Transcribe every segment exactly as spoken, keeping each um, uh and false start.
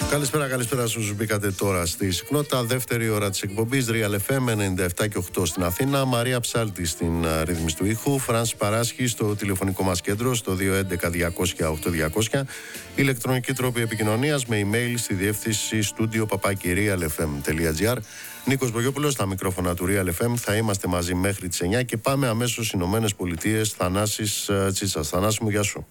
Καλησπέρα, καλησπέρα σε όσους μπήκατε τώρα στη συχνότητα. Δεύτερη ώρα της εκπομπής Real εφ εμ ενενήντα επτά και οκτώ στην Αθήνα. Μαρία Ψάλτη στην ρύθμιση του ήχου. Φράνση Παράσχη στο τηλεφωνικό μας κέντρο στο δύο έντεκα διακόσια οκτώ διακόσια. Ηλεκτρονική τρόπη επικοινωνίας με email στη διεύθυνση studio παπάκι real f m τελεία g r. Νίκος Μπογιόπουλος στα μικρόφωνα του Real εφ εμ. Θα είμαστε μαζί μέχρι τις εννιά και πάμε αμέσως στις Ηνωμένες Πολιτείες. Θανάσης Τσίτσας. Θανάση μου, γεια σου.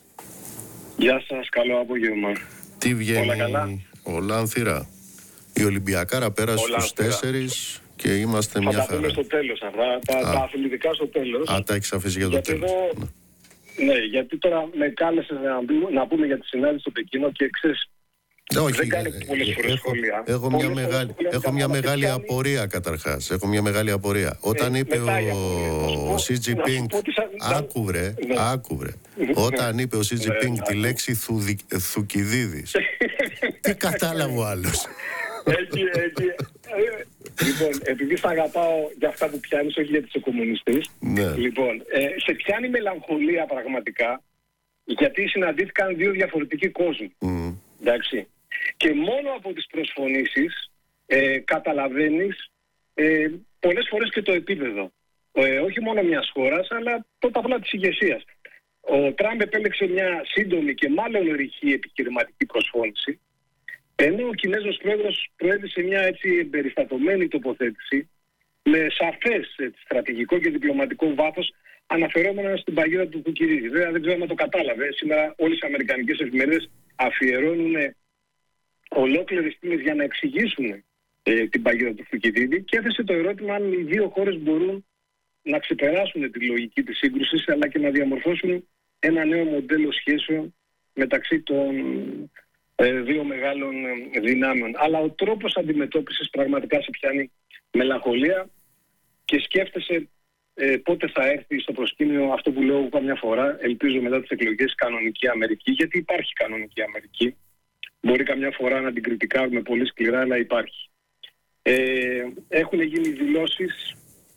Γεια σας, καλό απόγευμα. Τι βγαίνει, όλα καλά? Όλα ανθυρά. Η Ολυμπιακάρα πέρασε όλα στους τέσσερις και είμαστε θα μια τα χαρά. πούμε στο τέλος αυτά, τα, τα αθλητικά στο τέλος. Α, τα έχεις αφήσει για το γιατί τέλος. Εδώ, ναι. ναι, γιατί τώρα με κάλεσες να, να πούμε για τη συνάντηση στο Πεκίνο και ξέρεις, όχι, δεν κάνω πολλές φορές έχω, σχόλια. έχω πολλές μια, φορές μεγάλη, σχόλια έχω μια μεγάλη πιάνει. απορία καταρχάς. Έχω μια μεγάλη απορία. Όταν Ε, είπε μετά η ο, απορία. ο Σι Τζι Να σου Πινγκ, πω τι σαν- άκουβρε, Ναι. άκουβρε. Όταν είπε ο Σι Τζι Ναι, Πινγκ ναι. τη λέξη Θουδι- Θουκυδίδης, τι κατάλαβε ο άλλος? Εκεί, εκεί. Ε, Λοιπόν, επειδή θα αγαπάω για αυτά που πιάνεις, όχι γιατί είσαι κομμουνιστής. Ναι. Λοιπόν, ε, σε πιάνει μελαγχολία πραγματικά, γιατί συναντήθηκαν δύο διαφορετικοί κόσμοι. Μμ. Εντάξει. Και μόνο από τις προσφωνήσεις ε, καταλαβαίνεις ε, πολλές φορές και το επίπεδο. Ε, όχι μόνο μιας χώρας, αλλά πρώτα απ' όλα της ηγεσίας. Ο Τραμπ επέλεξε μια σύντομη και μάλλον ρηχή επιχειρηματική προσφώνηση, ενώ ο Κινέζος πρόεδρος προέδειξε μια έτσι εμπεριστατωμένη τοποθέτηση με σαφές έτσι, στρατηγικό και διπλωματικό βάθος, αναφερόμενα στην παγίδα του Θουκυδίδη. Βέβαια δεν ξέρω αν το κατάλαβε. Σήμερα όλες οι αμερικανικές εφημερίδες αφιερώνουν ολόκληρες στήλες για να εξηγήσουν ε, την παγίδα του Θουκυδίδη και έθεσε το ερώτημα αν οι δύο χώρες μπορούν να ξεπεράσουν τη λογική της σύγκρουσης αλλά και να διαμορφώσουν ένα νέο μοντέλο σχέσεων μεταξύ των ε, δύο μεγάλων ε, δυνάμεων. Αλλά ο τρόπος αντιμετώπισης πραγματικά σε πιάνει μελαγχολία και σκέφτεσαι ε, πότε θα έρθει στο προσκήνιο αυτό που λέω καμιά φορά, ελπίζω μετά τις εκλογές, κανονική Αμερική, γιατί υπάρχει κανονική Αμερική. Μπορεί καμιά φορά να την κριτικάρουμε πολύ σκληρά, αλλά υπάρχει. Ε, έχουν γίνει δηλώσεις.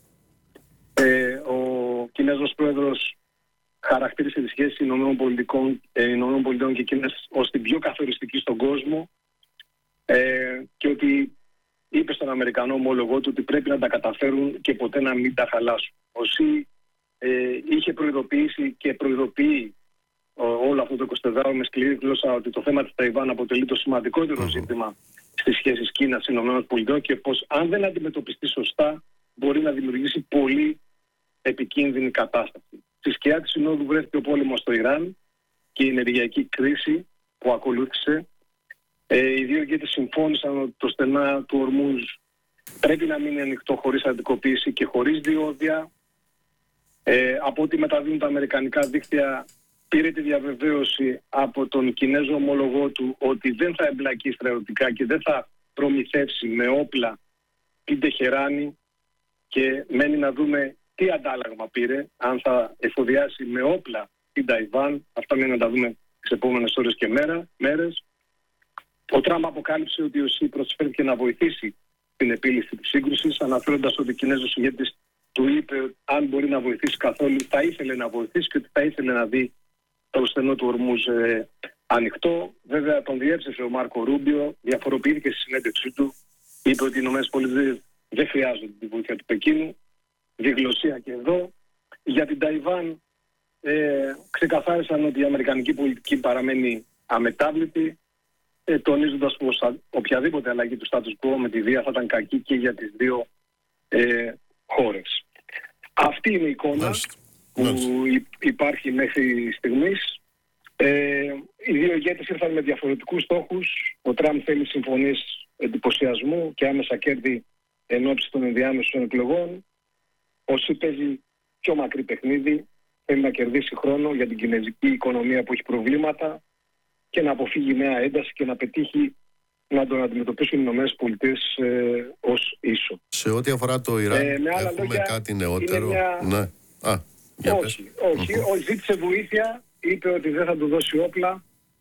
Ε, ο Κινέζος πρόεδρος χαρακτήρισε τη σχέση Ηνωμένων Πολιτικών, ε, Ηνωμένων Πολιτών και Κίνας ως την πιο καθοριστική στον κόσμο ε, και ότι είπε στον Αμερικανό ομόλογό του ότι πρέπει να τα καταφέρουν και ποτέ να μην τα χαλάσουν. Ο Σι ε, είχε προειδοποιήσει και προειδοποιεί όλο αυτό το εικοσιτετράωρο με σκληρή γλώσσα ότι το θέμα της Ταϊβάν αποτελεί το σημαντικότερο ζήτημα στις σχέσεις Κίνας-ΗΠΑ και πως αν δεν αντιμετωπιστεί σωστά μπορεί να δημιουργήσει πολύ επικίνδυνη κατάσταση. Στη σκιά της συνόδου βρέθηκε ο πόλεμος στο Ιράν και η ενεργειακή κρίση που ακολούθησε. Ε, οι δύο ηγέτες συμφώνησαν ότι το στενά του Ορμούζ πρέπει να μείνει ανοιχτό χωρίς αντικοποίηση και χωρίς διόδια. Ε, από ό,τι μεταδίδουν τα αμερικανικά δίκτυα, πήρε τη διαβεβαίωση από τον Κινέζο ομολογό του ότι δεν θα εμπλακεί στρατιωτικά και δεν θα προμηθεύσει με όπλα την Τεχεράνη και μένει να δούμε τι αντάλλαγμα πήρε, αν θα εφοδιάσει με όπλα την Ταϊβάν. Αυτά μένει να τα δούμε τις επόμενες ώρες και μέρα, μέρες. Ο Τραμπ αποκάλυψε ότι ο Σι προσφέρθηκε να βοηθήσει την επίλυση της σύγκρουσης, αναφέροντας ότι ο Κινέζος ηγέτης του είπε ότι αν μπορεί να βοηθήσει καθόλου θα ήθελε να βοηθήσει και ότι θα ήθελε να δει το στενό του Ορμούζ ε, ανοιχτό. Βέβαια τον διέψευσε ο Μάρκο Ρούμπιο, διαφοροποιήθηκε στη συνέντευξή του, είπε ότι οι ΗΠΑ δεν χρειάζονται τη βοήθεια του Πεκίνου, διγλωσία και εδώ. Για την Ταϊβάν ε, ξεκαθάρισαν ότι η αμερικανική πολιτική παραμένει αμετάβλητη, ε, τονίζοντας πως οποιαδήποτε αλλαγή του status quo με τη βία θα ήταν κακή και για τις δύο ε, χώρες. Αυτή είναι η εικόνα Μάλιστα. που Μάλιστα. υπάρχει μέχρι στιγμής. Ε, οι δύο ηγέτες ήρθαν με διαφορετικούς στόχους. Ο Τραμπ θέλει συμφωνίες εντυπωσιασμού και άμεσα κέρδη εν ώψη των ενδιάμεσων εκλογών. Ο Σι παίζει πιο μακρύ παιχνίδι, θέλει να κερδίσει χρόνο για την κινέζικη οικονομία που έχει προβλήματα και να αποφύγει νέα ένταση και να πετύχει να τον αντιμετωπίσουν οι ΗΠΑ ε, ως ίσο. Σε ό,τι αφορά το Ιράν, Ε, με άλλα έχουμε λόγια, κάτι νεότερο. μια... Ναι. Α, για όχι, πες. όχι. Ο, ζήτησε βοήθεια, είπε ότι δεν θα του δώσει όπλα,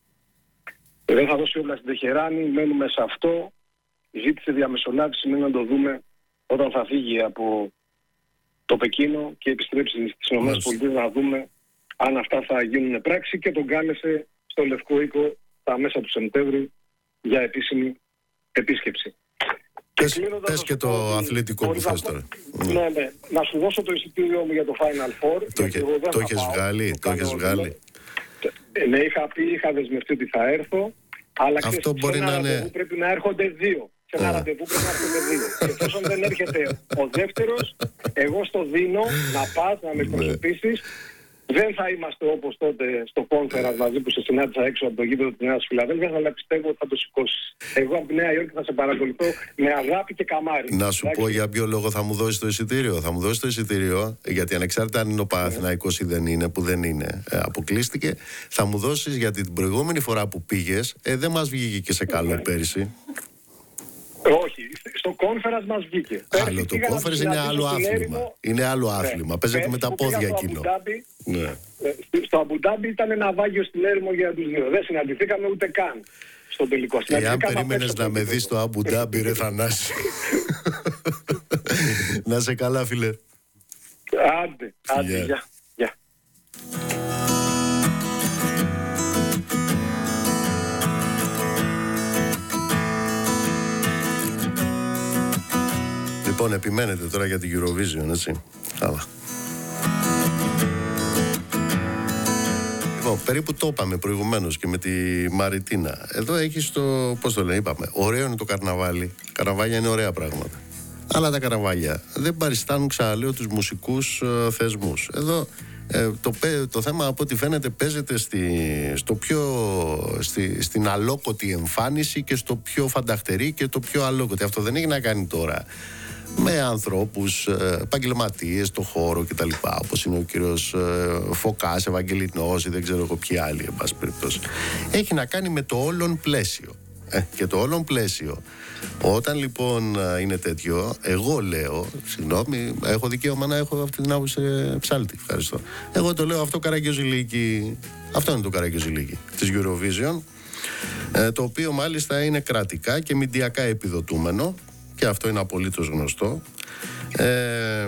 δεν θα δώσει όπλα στην Τεχεράνη, μένουμε σε αυτό. Ζήτησε διαμεσολάβηση, μένουμε να το δούμε όταν θα φύγει από το Πεκίνο και επιστρέψει στις ΗΠΑ να δούμε αν αυτά θα γίνουν πράξη, και τον κάλεσε στο Λευκό Οίκο τα μέσα του Σεπτέμβρη για επίσημη επίσκεψη. Πες, πες και το ότι, αθλητικό που θες τώρα. Ναι, ναι. Να σου δώσω το εισιτήριό μου για το Final Four. Το, είχε, το έχεις βγάλει, το έχεις βγάλει. Ναι, είχα πει, είχα δεσμευτεί ότι θα έρθω. Αλλά ξέρεις, αυτό μπορεί σε να ένα είναι... πρέπει να έρχονται δύο. Σε ένα ραντεβού πρέπει να έρχονται δύο. Και εφόσον δεν έρχεται ο δεύτερος, εγώ στο δίνω να πας, να με εκπροσωπήσεις. Δεν θα είμαστε όπως τότε στο Conference μαζί που σε συνάντησα έξω από το γήπεδο της Νέας Φιλαδέλφειας, αλλά πιστεύω ότι θα το σηκώσεις. Εγώ από τη Νέα Υόρκη θα σε παρακολουθώ με αγάπη και καμάρι. Να σου πω για ποιο λόγο θα μου δώσει το εισιτήριο. Θα μου δώσει το εισιτήριο, γιατί ανεξάρτητα αν είναι ο Παναθηναϊκός ή δεν είναι, που δεν είναι, ε, αποκλείστηκε, θα μου δώσεις γιατί την προηγούμενη φορά που πήγες, ε, δεν μας βγήκε και σε καλό πέρυσι. Όχι, στο Conference μας βγήκε. Άλλο, το Conference είναι άλλο άθλημα. Είναι άλλο άθλημα. Ναι. Παίζεται με τα πόδια εκείνο. Ναι. Στο Αμπουντάμπι ήταν ένα ναυάγιο στην έρημο για τους δύο. Δεν συναντηθήκαμε ούτε καν στον τελικό. Εάν περίμενες να με δεις στο Αμπουντάμπι, ρε Θανάση. Να σε καλά, φίλε. Άντε, άντε, γεια. Λοιπόν, επιμένετε τώρα για την Eurovision, έτσι. Καλά. Λοιπόν, περίπου το είπαμε προηγουμένως και με τη Μαριτίνα. Εδώ έχεις το, πώς το λένε, είπαμε, ωραίο είναι το καρναβάλι. Καρναβάλια είναι ωραία πράγματα. Αλλά τα καρναβάλια δεν παριστάνουν, ξαναλέω, τους μουσικούς ε, θεσμούς. Εδώ ε, το, το θέμα, από ό,τι φαίνεται, παίζεται στη, στο πιο, στη, στην αλόκοτη εμφάνιση και στο πιο φανταχτερή και το πιο αλόκοτη. Αυτό δεν έχει να κάνει τώρα με ανθρώπους, επαγγελματίες, στο χώρο κτλ. Όπως είναι ο κύριος Φωκάς, Ευαγγελινός ή δεν ξέρω εγώ ποιοι άλλοι, εν πάση περιπτώσει. Έχει να κάνει με το όλον πλαίσιο. Ε, και το όλον πλαίσιο, όταν λοιπόν είναι τέτοιο, εγώ λέω, συγγνώμη, έχω δικαίωμα να έχω αυτή την άποψη ψάλτη. Ευχαριστώ. Εγώ το λέω αυτό καραγκιόζηλίκι. Αυτό είναι το καραγκιόζηλίκι της Eurovision, ε, το οποίο μάλιστα είναι κρατικά και μηντιακά επιδοτούμενο. Και αυτό είναι απολύτως γνωστό. Ε,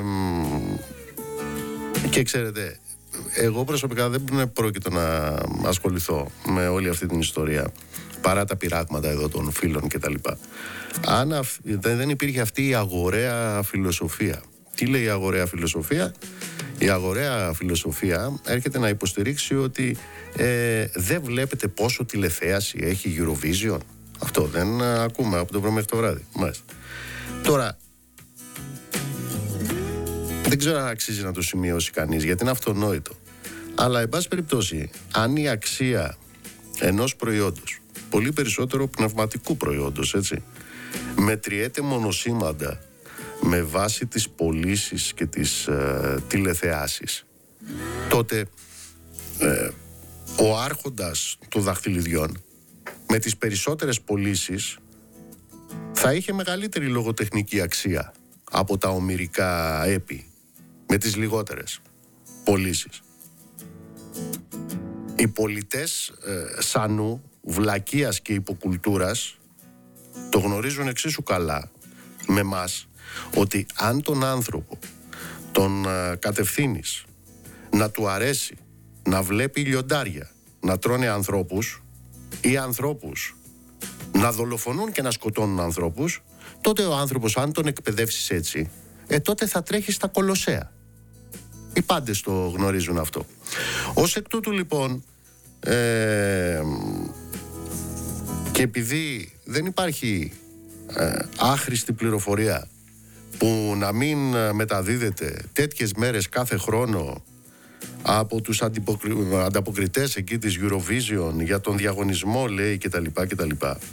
και ξέρετε, εγώ προσωπικά δεν πρόκειται να ασχοληθώ με όλη αυτή την ιστορία, παρά τα πειράγματα εδώ των φίλων κτλ. Αν αυ, δεν υπήρχε αυτή η αγοραία φιλοσοφία. Τι λέει η αγοραία φιλοσοφία? Η αγοραία φιλοσοφία έρχεται να υποστηρίξει ότι ε, δεν βλέπετε πόσο τηλεθέαση έχει η Eurovision. Αυτό δεν ακούμε από το πρωί μέχρι το βράδυ. Μάλιστα. Τώρα, δεν ξέρω αν αξίζει να το σημειώσει κανείς, γιατί είναι αυτονόητο. Αλλά, εν πάση περιπτώσει, αν η αξία ενός προϊόντος, πολύ περισσότερο πνευματικού προϊόντος, έτσι, μετριέται μονοσήμαντα με βάση τις πωλήσεις και τις ε, τηλεθεάσεις, τότε ε, ο άρχοντας των δαχτυλιδιών με τις περισσότερες πωλήσεις θα είχε μεγαλύτερη λογοτεχνική αξία από τα ομηρικά έπι με τις λιγότερες πωλήσεις. Οι πολιτές ε, σανού, βλακείας και υποκουλτούρας το γνωρίζουν εξίσου καλά με μας, ότι αν τον άνθρωπο τον ε, κατευθύνεις να του αρέσει να βλέπει λιοντάρια να τρώνε ανθρώπους ή ανθρώπους να δολοφονούν και να σκοτώνουν ανθρώπους, τότε ο άνθρωπος, αν τον εκπαιδεύσεις έτσι, ε, τότε θα τρέχει στα Κολοσσέα. Οι πάντες το γνωρίζουν αυτό. Ως εκ τούτου λοιπόν, ε, και επειδή δεν υπάρχει ε, άχρηστη πληροφορία που να μην μεταδίδεται τέτοιες μέρες κάθε χρόνο από τους ανταποκριτές εκεί της Eurovision για τον διαγωνισμό, λέει, κτλ. κτλ.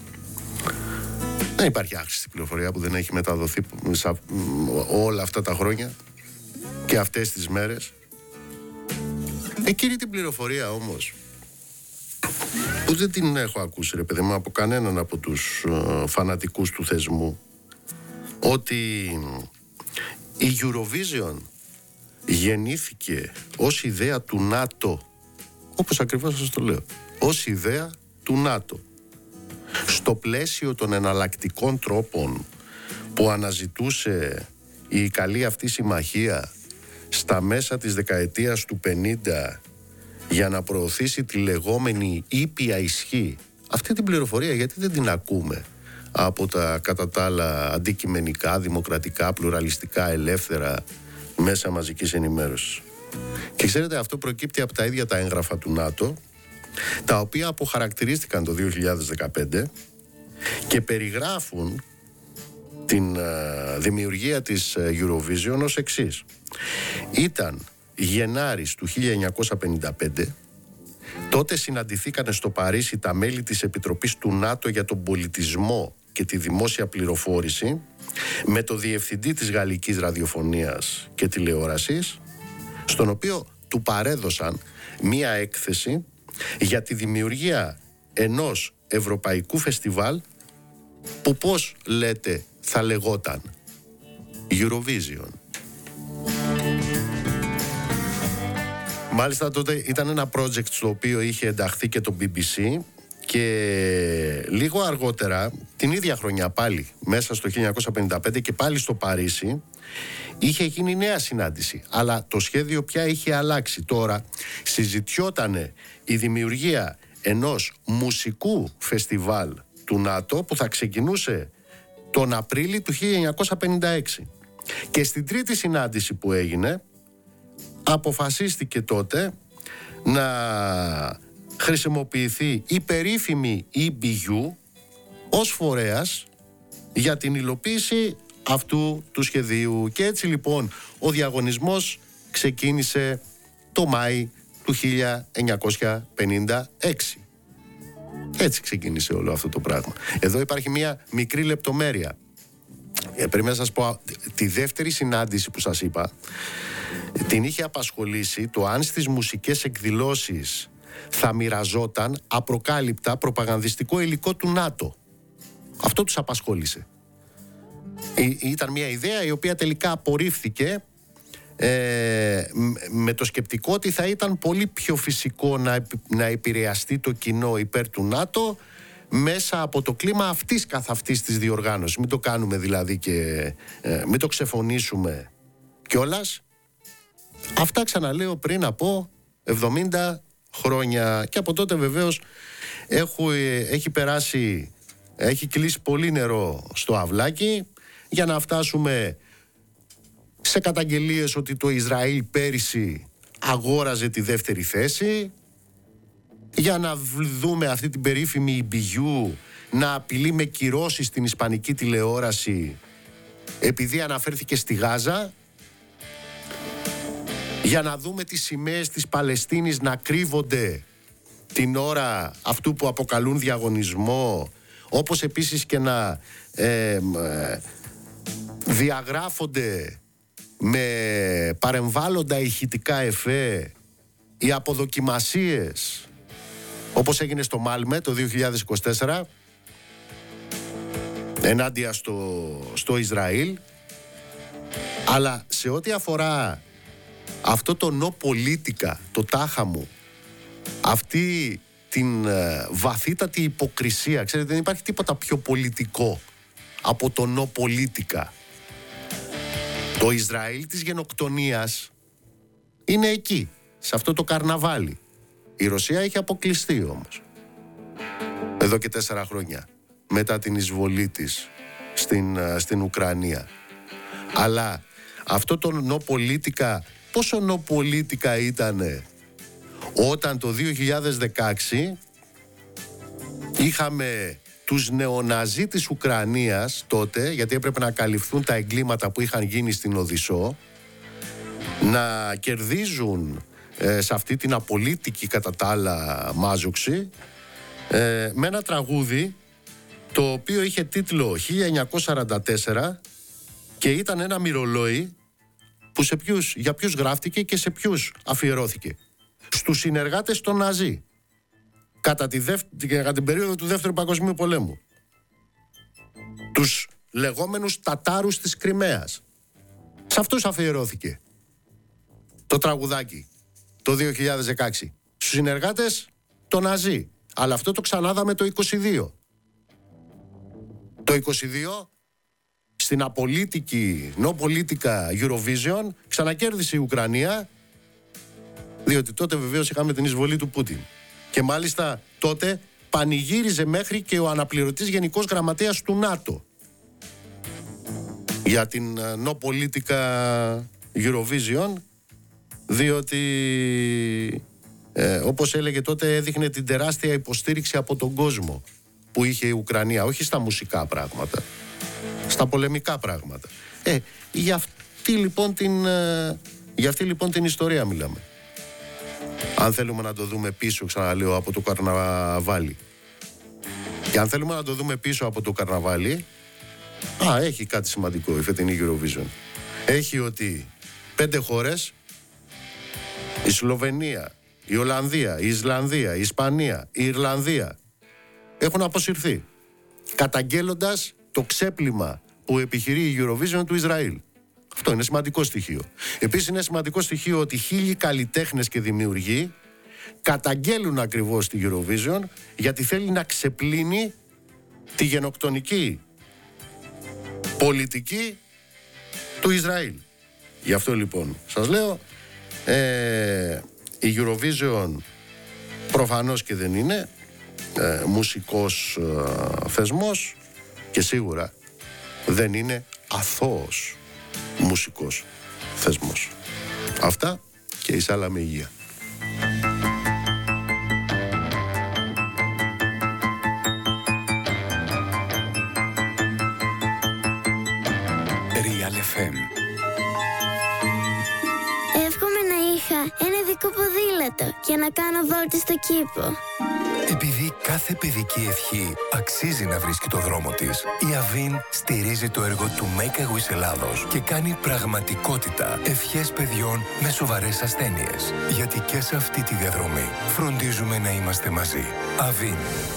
Δεν υπάρχει άχρηστη πληροφορία που δεν έχει μεταδοθεί όλα αυτά τα χρόνια και αυτές τις μέρες. Εκείνη την πληροφορία όμως, που δεν την έχω ακούσει, ρε παιδί μου, από κανέναν από τους uh, φανατικούς του θεσμού, ότι η Eurovision γεννήθηκε ως ιδέα του ΝΑΤΟ, όπως ακριβώς σας το λέω, ως ιδέα του ΝΑΤΟ, στο πλαίσιο των εναλλακτικών τρόπων που αναζητούσε η καλή αυτή συμμαχία στα μέσα της δεκαετίας του πενήντα για να προωθήσει τη λεγόμενη ήπια ισχύ αυτή την πληροφορία γιατί δεν την ακούμε από τα κατά τα άλλα αντικειμενικά, δημοκρατικά, πλουραλιστικά, ελεύθερα μέσα μαζικής ενημέρωσης? Και ξέρετε, αυτό προκύπτει από τα ίδια τα έγγραφα του ΝΑΤΟ, τα οποία αποχαρακτηρίστηκαν το δύο χιλιάδες δεκαπέντε και περιγράφουν την uh, δημιουργία της Eurovision ως εξής. Ήταν Γενάρης του χίλια εννιακόσια πενήντα πέντε, τότε συναντηθήκανε στο Παρίσι τα μέλη της Επιτροπής του ΝΑΤΟ για τον πολιτισμό και τη δημόσια πληροφόρηση με το διευθυντή της Γαλλικής Ραδιοφωνίας και Τηλεόρασης, στον οποίο του παρέδωσαν μία έκθεση για τη δημιουργία ενός ευρωπαϊκού φεστιβάλ που, πώς λέτε, θα λεγόταν Eurovision. Μάλιστα τότε ήταν ένα project στο οποίο είχε ενταχθεί και το μπι μπι σι και λίγο αργότερα, την ίδια χρονιά πάλι, μέσα στο χίλια εννιακόσια πενήντα πέντε και πάλι στο Παρίσι, είχε γίνει νέα συνάντηση. Αλλά το σχέδιο πια είχε αλλάξει. Τώρα συζητιότανε η δημιουργία ενός μουσικού φεστιβάλ του ΝΑΤΟ που θα ξεκινούσε τον Απρίλιο του χίλια εννιακόσια πενήντα έξι. Και στην τρίτη συνάντηση που έγινε, αποφασίστηκε τότε να χρησιμοποιηθεί η περίφημη ι μπι γιου ως φορέας για την υλοποίηση αυτού του σχεδίου. Και έτσι λοιπόν ο διαγωνισμός ξεκίνησε το Μάη του χίλια εννιακόσια πενήντα έξι. Έτσι ξεκίνησε όλο αυτό το πράγμα. Εδώ υπάρχει μια μικρή λεπτομέρεια. Ε, πρέπει να σας πω, τη δεύτερη συνάντηση που σας είπα την είχε απασχολήσει το αν στις μουσικές εκδηλώσεις θα μοιραζόταν απροκάλυπτα προπαγανδιστικό υλικό του ΝΑΤΟ. Αυτό τους απασχόλησε. Ή, ήταν μια ιδέα η οποία τελικά απορρίφθηκε ε, με το σκεπτικό ότι θα ήταν πολύ πιο φυσικό να, να επηρεαστεί το κοινό υπέρ του ΝΑΤΟ μέσα από το κλίμα αυτής καθ' αυτής της διοργάνωσης. Μην το κάνουμε δηλαδή και ε, μην το ξεφωνήσουμε κιόλας. Αυτά ξαναλέω πριν από εβδομήντα χρόνια. Και από τότε βεβαίως έχω, ε, έχει περάσει, έχει κλείσει πολύ νερό στο αυλάκι για να φτάσουμε σε καταγγελίες ότι το Ισραήλ πέρυσι αγόραζε τη δεύτερη θέση, για να δούμε αυτή την περίφημη ι μπι γιου να απειλεί με κυρώσεις στην ισπανική τηλεόραση επειδή αναφέρθηκε στη Γάζα, για να δούμε τις σημαίες της Παλαιστίνης να κρύβονται την ώρα αυτού που αποκαλούν διαγωνισμό, όπως επίσης και να ε, ε, διαγράφονται με παρεμβάλλοντα ηχητικά εφέ οι αποδοκιμασίες, όπως έγινε στο Μάλμε το δύο χιλιάδες είκοσι τέσσερα ενάντια στο, στο Ισραήλ. Αλλά σε ό,τι αφορά αυτό το νο πολίτικα, το τάχα μου, αυτή την ε, βαθύτατη υποκρισία, ξέρετε, δεν υπάρχει τίποτα πιο πολιτικό από το νο πολίτικα. Το Ισραήλ της γενοκτονίας είναι εκεί, σε αυτό το καρναβάλι. Η Ρωσία έχει αποκλειστεί όμως εδώ και τέσσερα χρόνια μετά την εισβολή της στην, στην Ουκρανία. Αλλά αυτό το νοπολίτικα, πόσο νοπολίτικα ήτανε όταν το δύο χιλιάδες δεκαέξι είχαμε τους νεοναζί της Ουκρανίας τότε, γιατί έπρεπε να καλυφθούν τα εγκλήματα που είχαν γίνει στην Οδυσσό, να κερδίζουν ε, σε αυτή την απολύτικη κατά τα άλλα μάζοξη ε, με ένα τραγούδι το οποίο είχε τίτλο χίλια εννιακόσια σαράντα τέσσερα και ήταν ένα μυρολόι που σε ποιους, για ποιους γράφτηκε και σε ποιους αφιερώθηκε. Στους συνεργάτες των Ναζί κατά, τη δεύ, κατά την περίοδο του Δεύτερου Παγκοσμίου Πολέμου, τους λεγόμενους Τατάρους της Κριμαίας. Σε αυτούς αφιερώθηκε το τραγουδάκι το δύο χιλιάδες δεκαέξι. Στους συνεργάτες των Ναζί. Αλλά αυτό το ξανάδαμε το είκοσι δύο. Το είκοσι δύο στην απολύτικη, νοπολίτικα Eurovision ξανακέρδισε η Ουκρανία, διότι τότε βεβαίως είχαμε την εισβολή του Πούτιν. Και μάλιστα τότε πανηγύριζε μέχρι και ο αναπληρωτής γενικός γραμματέας του ΝΑΤΟ για την No Politica Eurovision, διότι ε, όπως έλεγε τότε, έδειχνε την τεράστια υποστήριξη από τον κόσμο που είχε η Ουκρανία, όχι στα μουσικά πράγματα, στα πολεμικά πράγματα. Ε, για αυτή λοιπόν την, ε, για αυτή λοιπόν την ιστορία μιλάμε. Αν θέλουμε να το δούμε πίσω, ξαναλέω, από το καρναβάλι. Και αν θέλουμε να το δούμε πίσω από το καρναβάλι, α, έχει κάτι σημαντικό η φετινή Eurovision. Έχει ότι πέντε χώρες, η Σλοβενία, η Ολλανδία, η Ισλανδία, η Ισπανία, η Ιρλανδία, έχουν αποσυρθεί, καταγγέλλοντας το ξέπλυμα που επιχειρεί η Eurovision του Ισραήλ. Αυτό είναι σημαντικό στοιχείο. Επίσης είναι σημαντικό στοιχείο ότι χίλιοι καλλιτέχνες και δημιουργοί καταγγέλουν ακριβώς τη Eurovision γιατί θέλει να ξεπλύνει τη γενοκτονική πολιτική του Ισραήλ. Γι' αυτό λοιπόν σας λέω, ε, η Eurovision προφανώς και δεν είναι ε, μουσικός ε, θεσμός και σίγουρα δεν είναι αθώος μουσικός θεσμός. Αυτά και εις άλλα με υγεία. Real εφ εμ. Εύχομαι να είχα ένα δικό ποδήλατο για να κάνω βόλτες στο κήπο. Επειδή κάθε παιδική ευχή αξίζει να βρίσκει το δρόμο της, η Αβίν στηρίζει το έργο του Make a Wish Ελλάδος και κάνει πραγματικότητα ευχές παιδιών με σοβαρές ασθένειες. Γιατί και σε αυτή τη διαδρομή φροντίζουμε να είμαστε μαζί. Αβίν.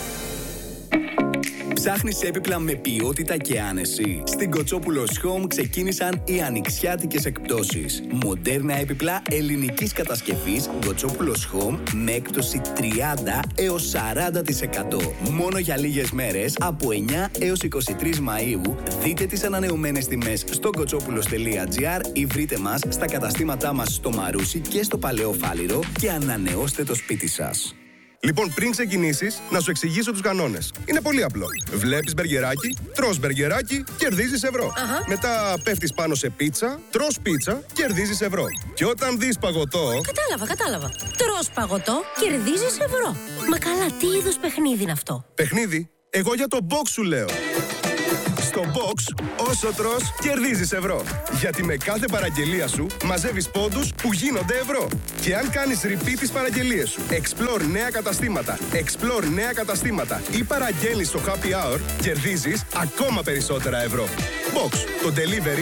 Ψάχνεις έπιπλα με ποιότητα και άνεση? Στην Κοτσόπουλος Home ξεκίνησαν οι ανοιξιάτικες εκπτώσεις. Μοντέρνα έπιπλα ελληνικής κατασκευής Κοτσόπουλος Home με έκπτωση τριάντα έως σαράντα τοις εκατό. Μόνο για λίγες μέρες, από εννιά έως είκοσι τρεις Μαΐου, δείτε τις ανανεωμένες τιμές στο κοτσόπουλος τελεία τζι άρ ή βρείτε μας στα καταστήματά μας στο Μαρούσι και στο Παλαιό Φάληρο και ανανεώστε το σπίτι σας. Λοιπόν, πριν ξεκινήσεις, να σου εξηγήσω τους κανόνες. Είναι πολύ απλό. Βλέπεις μπεργκεράκι, τρως μπεργκεράκι, κερδίζεις ευρώ. Αχα. Μετά πέφτεις πάνω σε πίτσα, τρως πίτσα, κερδίζεις ευρώ. Και όταν δεις παγωτό... Κατάλαβα, κατάλαβα. Τρως παγωτό, κερδίζεις ευρώ. Μα καλά, τι είδους παιχνίδι είναι αυτό? Παιχνίδι, εγώ για το box σου λέω. Στο box, όσο τρως, κερδίζεις ευρώ. Γιατί με κάθε παραγγελία σου μαζεύεις πόντους που γίνονται ευρώ. Και αν κάνεις repeat τις παραγγελίες σου, Explore νέα καταστήματα, Explore νέα καταστήματα ή παραγγέλνεις στο Happy Hour, κερδίζεις ακόμα περισσότερα ευρώ. Box, το delivery